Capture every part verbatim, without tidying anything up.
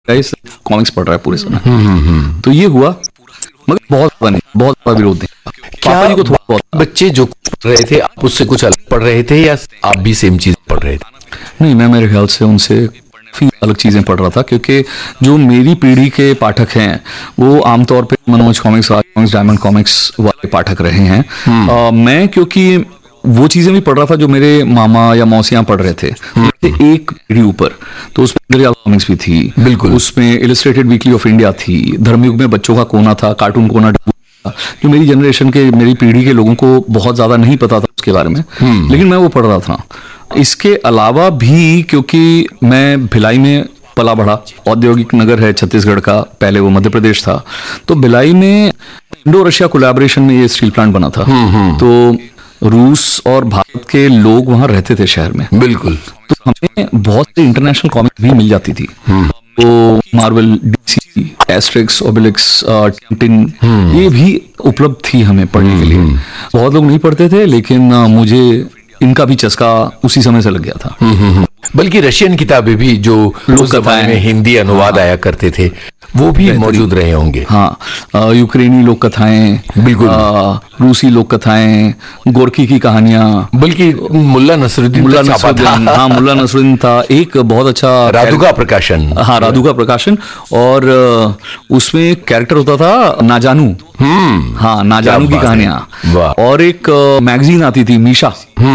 Comics पढ़ रहा है पूरे समय। तो ये हुआ, मगर बहुत ज्यादा नहीं, बहुत ज्यादा विरोध नहीं। पापा जी को थोड़ा बहुत। बच्चे जो पढ़ रहे थे आप उससे कुछ अलग पढ़ रहे थे या आप भी सेम चीज पढ़ रहे थे? नहीं, मैं मेरे ख्याल से उनसे काफी अलग चीजें पढ़ रहा था, क्योंकि जो मेरी पीढ़ी के पाठक हैं वो आमतौर पे मनोज कॉमिक्स, राज कॉमिक्स, डायमंड कॉमिक्स वाले पाठक रहे हैं। आ, मैं क्योंकि वो चीजें भी पढ़ रहा था जो मेरे मामा या मौसियां पढ़ रहे थे, एक पीढ़ी ऊपर, तो उसमें इंद्रजाल कॉमिक्स भी थी, बिल्कुल, उसमें इलस्ट्रेटेड वीकली ऑफ इंडिया थी, धर्मयुग में बच्चों का कोना था, कार्टून कोना, जो मेरी जनरेशन के, मेरी पीढ़ी के लोगों को बहुत ज्यादा नहीं पता था उसके बारे में, लेकिन मैं वो पढ़ रहा था। इसके अलावा भी क्योंकि मैं भिलाई में पला बढ़ा, औद्योगिक नगर है छत्तीसगढ़ का, पहले वो मध्य प्रदेश था, तो भिलाई में इंडो रशिया कोलैबोरेशन में ये स्टील प्लांट बना था, तो रूस और भारत के लोग वहां रहते थे शहर में, बिल्कुल, तो हमें बहुत सी इंटरनेशनल कॉमिक्स भी मिल जाती थी, तो मार्वल, डीसी, एस्ट्रिक्स, ओबेलिक्स, टिंटिन, ये भी उपलब्ध थी हमें पढ़ने के लिए। बहुत लोग नहीं पढ़ते थे, लेकिन मुझे इनका भी चस्का उसी समय से लग गया था। बल्कि रशियन किताबें भी जो उस जमाने में हिंदी अनुवाद आया करते थे वो भी मौजूद रहे होंगे। हाँ, यूक्रेनी लोक कथाएं, बिल्कुल, रूसी लोक कथाएं, गोरकी की कहानियां, बल्कि मुल्ला नसरुद्दीन मुल्ला नसरुद्दीन हाँ मुल्ला नसरुद्दीन था, एक बहुत अच्छा राधुका प्रकाशन, हाँ राधुका प्रकाशन, और उसमें एक कैरेक्टर होता था नाजानू, हाँ नाजानू की कहानियां, और एक मैगजीन आती थी मीशा,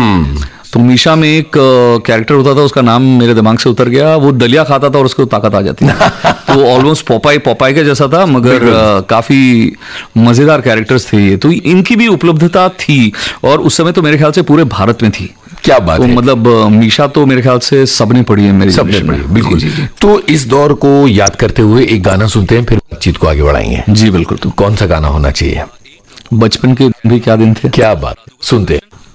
तो मीशा में एक कैरेक्टर होता था, उसका नाम मेरे दिमाग से उतर गया, वो दलिया खाता था और उसको ताकत आ जाती थी तो ऑलमोस्ट पोपाई पोपाई के जैसा था, मगर काफी मजेदार कैरेक्टर्स थे ये, तो इनकी भी उपलब्धता थी, और उस समय तो मेरे ख्याल से पूरे भारत में थी। क्या बात तो है। मतलब मीशा तो मेरे ख्याल से सबने पढ़ी है, मेरी सबने पढ़ी, बिल्कुल। जी, जी। तो इस दौर को याद करते हुए एक गाना सुनते हैं, फिर बातचीत को आगे बढ़ाएंगे। जी बिल्कुल। तो कौन सा गाना होना चाहिए? बचपन के भी क्या दिन थे। क्या बात, सुनते हैं।